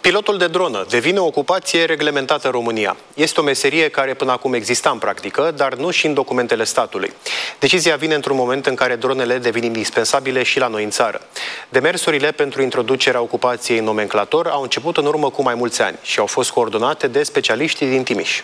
Pilotul de dronă devine o ocupație reglementată în România. Este o meserie care până acum exista în practică, dar nu și în documentele statului. Decizia vine într-un moment în care dronele devin indispensabile și la noi în țară. Demersurile pentru introducerea ocupației în nomenclator au început în urmă cu mai mulți ani și au fost coordonate de specialiștii din Timiș.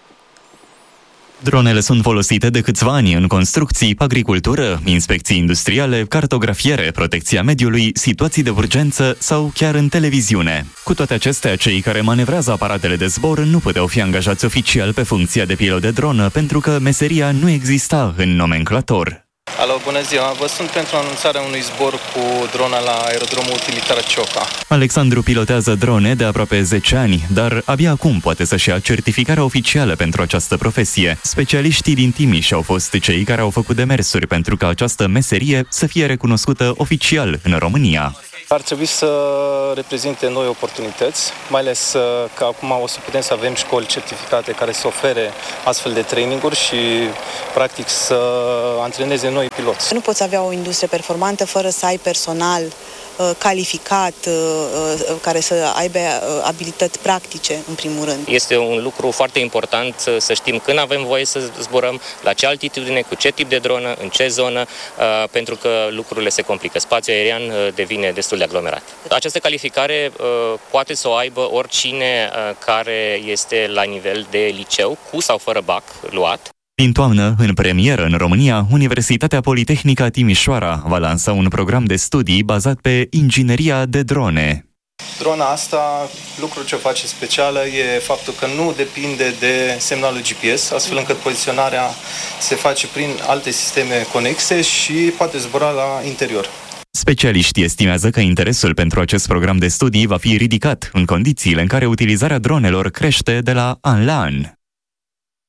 Dronele sunt folosite de câțiva ani în construcții, agricultură, inspecții industriale, cartografiere, protecția mediului, situații de urgență sau chiar în televiziune. Cu toate acestea, cei care manevrează aparatele de zbor nu puteau fi angajați oficial pe funcția de pilot de dronă pentru că meseria nu exista în nomenclator. Alo, bună ziua! Vă sunt pentru anunțarea unui zbor cu drona la aerodromul utilitar Cioca. Alexandru pilotează drone de aproape 10 ani, dar abia acum poate să-și ia certificarea oficială pentru această profesie. Specialiștii din Timiș au fost cei care au făcut demersuri pentru ca această meserie să fie recunoscută oficial în România. Ar trebui să reprezinte noi oportunități, mai ales că acum o să putem să avem școli certificate care să ofere astfel de traininguri și practic să antreneze noi piloți. Nu poți avea o industrie performantă fără să ai personal calificat, care să aibă abilități practice, în primul rând. Este un lucru foarte important să știm când avem voie să zburăm, la ce altitudine, cu ce tip de dronă, în ce zonă, pentru că lucrurile se complică. Spațiul aerian devine destul de aglomerat. Această calificare poate să o aibă oricine care este la nivel de liceu, cu sau fără BAC luat. Din toamnă, în premieră în România, Universitatea Politehnică Timișoara va lansa un program de studii bazat pe ingineria de drone. Drona asta, lucrul ce o face specială e faptul că nu depinde de semnalul GPS, astfel încât poziționarea se face prin alte sisteme conexe și poate zbura la interior. Specialiștii estimează că interesul pentru acest program de studii va fi ridicat în condițiile în care utilizarea dronelor crește de la an la an.